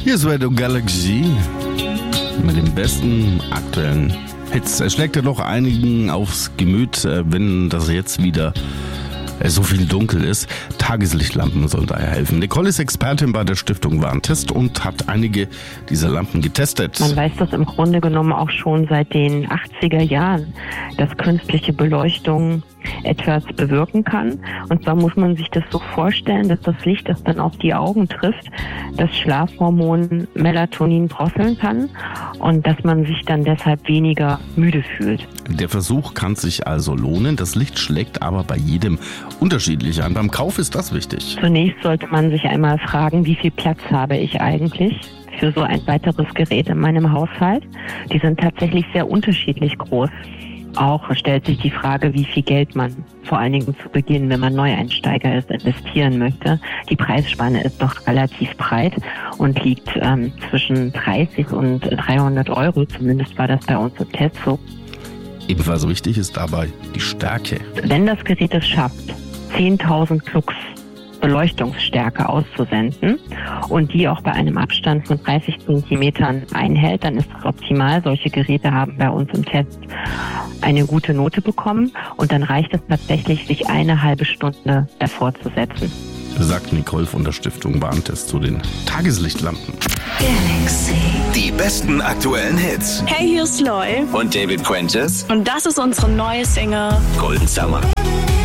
Hier ist Radio Galaxy mit den besten aktuellen Hits. Es schlägt ja doch einigen aufs Gemüt, wenn das jetzt wieder so viel dunkel ist. Tageslichtlampen sollen daher helfen. Nicole ist Expertin bei der Stiftung Warentest und hat einige dieser Lampen getestet. Man weiß das im Grunde genommen auch schon seit den 80er Jahren, dass künstliche Beleuchtung etwas bewirken kann. Und zwar muss man sich das so vorstellen, dass das Licht, das dann auf die Augen trifft, das Schlafhormon Melatonin drosseln kann und dass man sich dann deshalb weniger müde fühlt. Der Versuch kann sich also lohnen. Das Licht schlägt aber bei jedem unterschiedlich an. Beim Kauf ist das wichtig. Zunächst sollte man sich einmal fragen, wie viel Platz habe ich eigentlich für so ein weiteres Gerät in meinem Haushalt. Die sind tatsächlich sehr unterschiedlich groß. Auch stellt sich die Frage, wie viel Geld man vor allen Dingen zu Beginn, wenn man Neueinsteiger ist, investieren möchte. Die Preisspanne ist doch relativ breit und liegt zwischen 30 und 300 Euro. Zumindest war das bei uns im Test so. Ebenfalls wichtig ist dabei die Stärke. Wenn das Gerät es schafft, 10.000 Lux Beleuchtungsstärke auszusenden und die auch bei einem Abstand von 30 Zentimetern einhält, dann ist das optimal. Solche Geräte haben bei uns im Test eine gute Note bekommen und dann reicht es tatsächlich, sich eine halbe Stunde davor zu setzen. Sagt Nicole von der Stiftung Warentest zu den Tageslichtlampen. Galaxy. Die besten aktuellen Hits. Hey, hier ist Loy. Und David Prentice. Und das ist unsere neue Single Golden Summer.